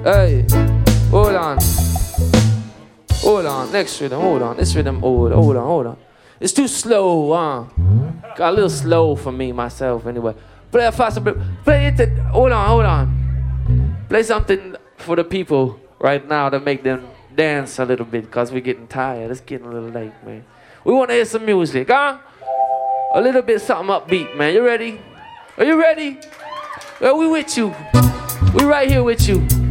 Hey, hold on. Hold on, next rhythm, hold on. This rhythm, hold on. It's too slow, got a little slow for me, myself, anyway. Play a faster, play it, hold on. Play something for the people right now to make them dance a little bit, because we're getting tired. It's getting a little late, man. We want to hear some music, huh? A little bit something upbeat, man. You ready? Are you ready? Well, we with you. We right here with you.